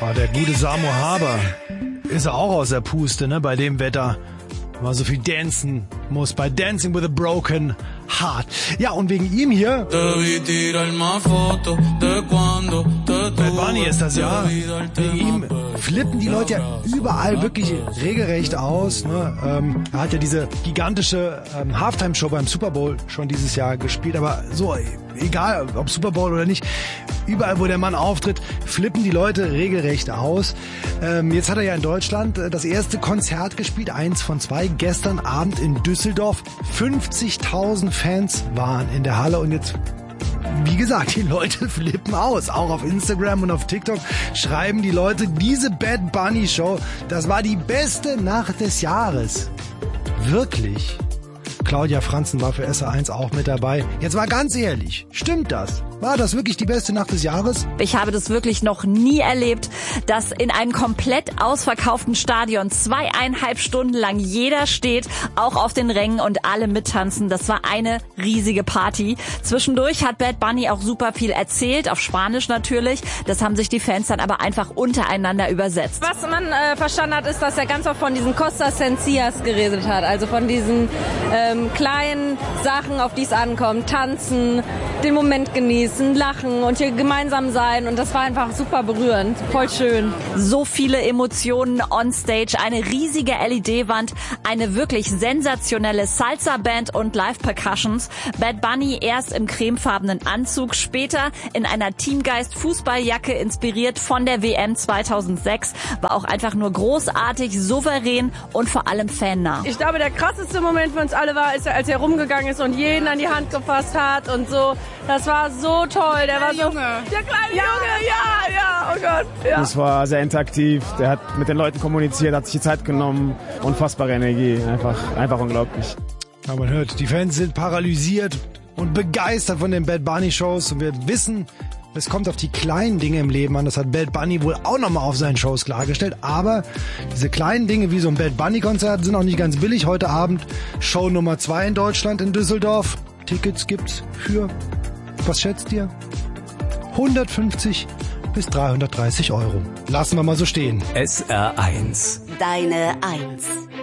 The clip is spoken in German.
Der gute Samo Haber ist auch aus der Puste, ne, bei dem Wetter. Weil so viel dancen muss bei Dancing with a Broken Heart. Ja, und wegen ihm hier, Bad Bunny ist das ja, wegen ihm flippen die Leute ja überall wirklich regelrecht aus. Ne? Er hat ja diese gigantische Halftime-Show beim Super Bowl schon dieses Jahr gespielt, aber so, egal ob Super Bowl oder nicht, überall wo der Mann auftritt, flippen die Leute regelrecht aus. Jetzt hat er ja in Deutschland das erste Konzert gespielt, 1 von 2, gestern Abend in Düsseldorf. 50.000 Fans waren in der Halle und jetzt, wie gesagt, die Leute flippen aus. Auch auf Instagram und auf TikTok schreiben die Leute, diese Bad Bunny Show, das war die beste Nacht des Jahres. Wirklich? Claudia Franzen war für SR1 auch mit dabei. Jetzt mal ganz ehrlich, stimmt das? War das wirklich die beste Nacht des Jahres? Ich habe das wirklich noch nie erlebt, dass in einem komplett ausverkauften Stadion 2,5 Stunden lang jeder steht, auch auf den Rängen und alle mittanzen. Das war eine riesige Party. Zwischendurch hat Bad Bunny auch super viel erzählt, auf Spanisch natürlich. Das haben sich die Fans dann aber einfach untereinander übersetzt. Was man verstanden hat, ist, dass er ganz oft von diesen Costa Sencillas geredet hat. Also von diesen kleinen Sachen, auf die es ankommt. Tanzen, den Moment genießen, lachen und hier gemeinsam sein. Und das war einfach super berührend. Voll schön. So viele Emotionen on stage, eine riesige LED-Wand, eine wirklich sensationelle Salsa-Band und Live-Percussions. Bad Bunny erst im cremefarbenen Anzug, später in einer Teamgeist-Fußballjacke, inspiriert von der WM 2006. War auch einfach nur großartig, souverän und vor allem fannah. Ich glaube, der krasseste Moment für uns alle war, als er rumgegangen ist und jeden an die Hand gefasst hat und so. Das war so toll. Der war so Junge. Der kleine Junge, ja, oh Gott. Ja. Das war sehr interaktiv. Der hat mit den Leuten kommuniziert, hat sich die Zeit genommen. Unfassbare Energie. Einfach unglaublich. Ja, man hört, die Fans sind paralysiert und begeistert von den Bad Bunny Shows. Und wir wissen, es kommt auf die kleinen Dinge im Leben an. Das hat Bad Bunny wohl auch nochmal auf seinen Shows klargestellt. Aber diese kleinen Dinge wie so ein Bad Bunny Konzert sind auch nicht ganz billig. Heute Abend Show Nummer 2 in Deutschland in Düsseldorf. Tickets gibt's für, was schätzt ihr? 150 bis 330 Euro. Lassen wir mal so stehen. SR1. Deine Eins.